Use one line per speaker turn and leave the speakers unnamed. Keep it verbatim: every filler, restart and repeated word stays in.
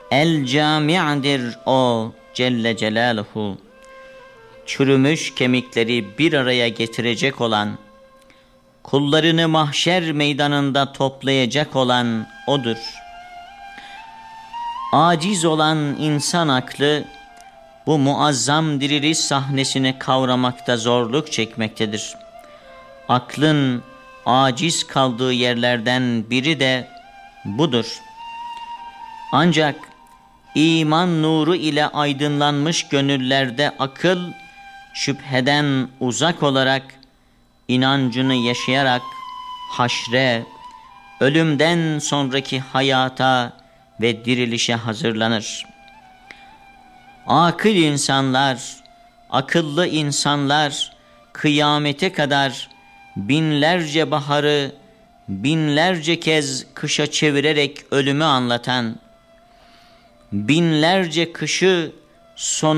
El cami'dir o Celle Celaluhu. Çürümüş kemikleri bir araya getirecek olan, kullarını mahşer meydanında toplayacak olan O'dur. Aciz olan insan aklı bu muazzam diriliş sahnesini kavramakta zorluk çekmektedir. Aklın aciz kaldığı yerlerden biri de budur. Ancak iman nuru ile aydınlanmış gönüllerde akıl, şüpheden uzak olarak, inancını yaşayarak haşre, ölümden sonraki hayata ve dirilişe hazırlanır. Akıl insanlar, akıllı insanlar, kıyamete kadar binlerce baharı binlerce kez kışa çevirerek ölümü anlatan, binlerce kışı sona